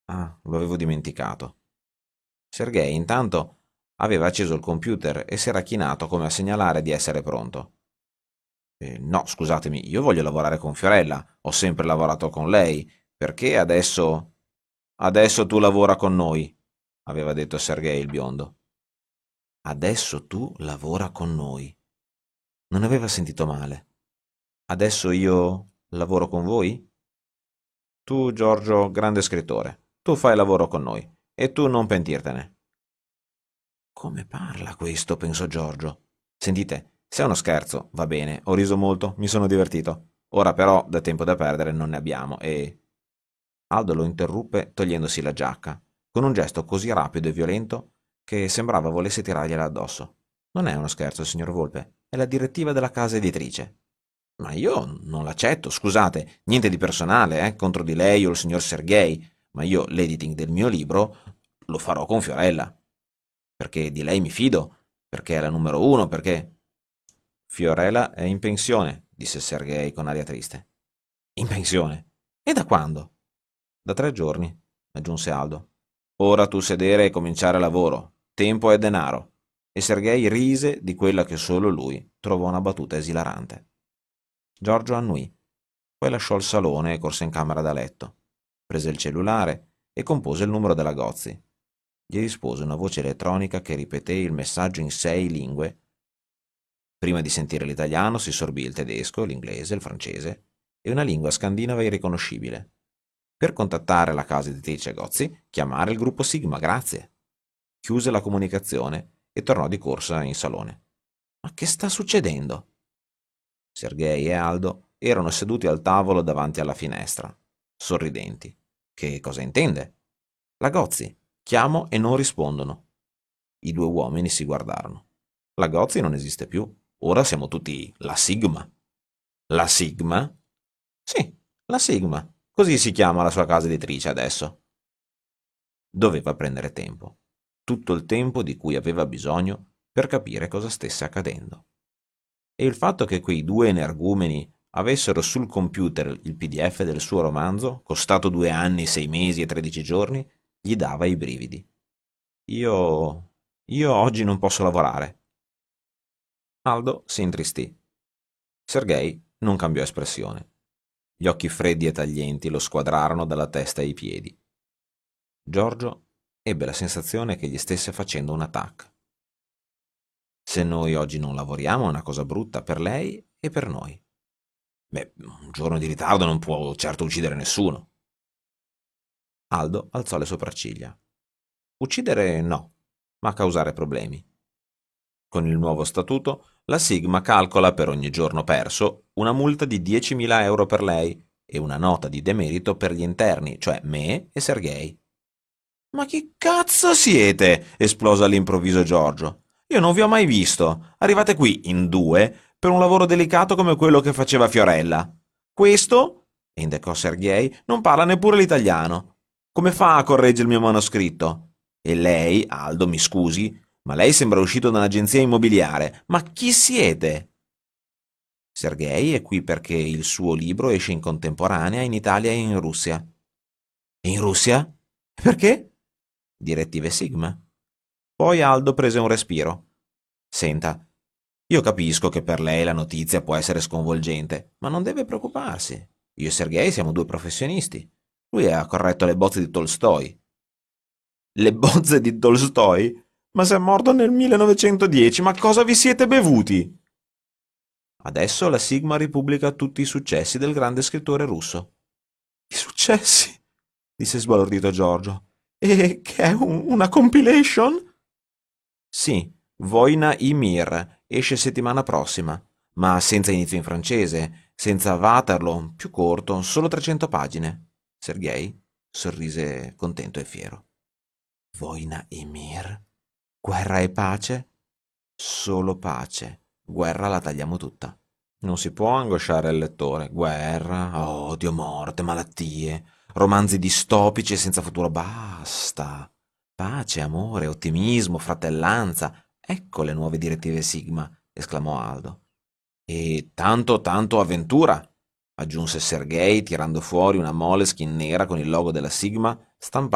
Ah, lo avevo dimenticato. Sergei, intanto, aveva acceso il computer e si era chinato come a segnalare di essere pronto. No, scusatemi, io voglio lavorare con Fiorella. Ho sempre lavorato con lei. Perché adesso... Adesso tu lavora con noi, aveva detto Sergei il biondo. Adesso tu lavora con noi. Non aveva sentito male. Adesso io lavoro con voi? Tu, Giorgio, grande scrittore, tu fai lavoro con noi e tu non pentirtene. Come parla questo? Pensò Giorgio. Sentite, se è uno scherzo, va bene, ho riso molto, mi sono divertito. Ora però, da tempo da perdere, non ne abbiamo e... Aldo lo interruppe togliendosi la giacca, con un gesto così rapido e violento che sembrava volesse tirargliela addosso. Non è uno scherzo, signor Volpe, è la direttiva della casa editrice. Ma io non l'accetto, scusate, niente di personale, contro di lei o il signor Sergei, ma io l'editing del mio libro lo farò con Fiorella, perché di lei mi fido, perché è la numero uno, perché... Fiorella è in pensione, disse Sergei con aria triste. In pensione? E da quando? Da 3 giorni, aggiunse Aldo. Ora tu sedere e cominciare lavoro. Tempo è denaro. E Sergei rise di quella che solo lui trovò una battuta esilarante. Giorgio annui. Poi lasciò il salone e corse in camera da letto. Prese il cellulare e compose il numero della Gozzi. Gli rispose una voce elettronica che ripeté il messaggio in 6 lingue. Prima di sentire l'italiano si sorbì il tedesco, l'inglese, il francese e una lingua scandinava irriconoscibile. Per contattare la casa editrice Gozzi, chiamare il gruppo Sigma, grazie. Chiuse la comunicazione e tornò di corsa in salone. Ma che sta succedendo? Sergei e Aldo erano seduti al tavolo davanti alla finestra, sorridenti. Che cosa intende? La Gozzi. Chiamo e non rispondono. I due uomini si guardarono. La Gozzi non esiste più. Ora siamo tutti la Sigma. La Sigma? Sì, la Sigma. Così si chiama la sua casa editrice adesso. Doveva prendere tempo. Tutto il tempo di cui aveva bisogno per capire cosa stesse accadendo. E il fatto che quei due energumeni avessero sul computer il PDF del suo romanzo, costato 2 anni, 6 mesi e 13 giorni, gli dava i brividi. Io oggi non posso lavorare. Aldo si intristì. Sergei non cambiò espressione. Gli occhi freddi e taglienti lo squadrarono dalla testa ai piedi. Giorgio ebbe la sensazione che gli stesse facendo un attacco. Se noi oggi non lavoriamo è una cosa brutta per lei e per noi. Beh, un giorno di ritardo non può certo uccidere nessuno. Aldo alzò le sopracciglia. Uccidere no, ma causare problemi. Con il nuovo statuto, la Sigma calcola per ogni giorno perso una multa di 10.000 euro per lei e una nota di demerito per gli interni, cioè me e Sergei. Ma chi cazzo siete? Esplosa all'improvviso Giorgio. Io non vi ho mai visto. Arrivate qui in due per un lavoro delicato come quello che faceva Fiorella. Questo, indicò Sergei, non parla neppure l'italiano. Come fa a correggere il mio manoscritto? E lei, Aldo, mi scusi, ma lei sembra uscito da un'agenzia immobiliare. Ma chi siete? Sergei è qui perché il suo libro esce in contemporanea in Italia e in Russia. E in Russia? Perché? Direttive Sigma. Poi Aldo prese un respiro. Senta, io capisco che per lei la notizia può essere sconvolgente, ma non deve preoccuparsi. Io e Sergei siamo due professionisti. Lui ha corretto le bozze di Tolstoi. Le bozze di Tolstoi? Ma se è morto nel 1910, ma cosa vi siete bevuti? Adesso la Sigma ripubblica tutti i successi del grande scrittore russo. I successi? Disse sbalordito Giorgio. E che è una compilation? Sì, Vojna i Mir esce settimana prossima, ma senza inizio in francese, senza Waterloo, più corto, solo 300 pagine. Sergei sorrise contento e fiero. Vojna i Mir? Guerra e pace? Solo pace. Guerra la tagliamo tutta. Non si può angosciare il lettore. Guerra, odio, morte, malattie, romanzi distopici e senza futuro. Basta. Pace, amore, ottimismo, fratellanza. Ecco le nuove direttive Sigma, esclamò Aldo. E tanto, tanto avventura, aggiunse Sergei tirando fuori una Moleskine nera con il logo della Sigma stampata